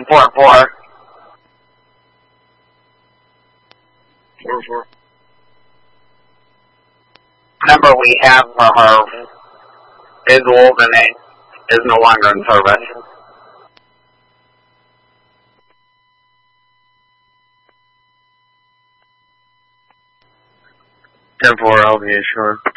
944. 44. Number we have for her is old and it is no longer in service. 10-4, LVA Shore.